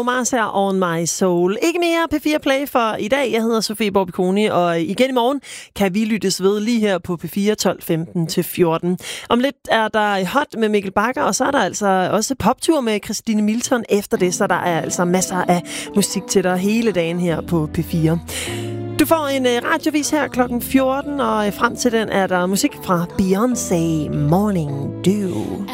Bruno Mars her, On My Soul. Ikke mere P4 Play for i dag. Jeg hedder Sofie Borbiconi, og igen i morgen kan vi lyttes ved lige her på P4 12:15-14. Om lidt er der Hot med Mikkel Bagger, og så er der altså også poptur med Christine Milton efter det, så der er altså masser af musik til dig hele dagen her på P4. Du får en radiovis her klokken 14, og frem til den er der musik fra Beyoncé, Morning Dew.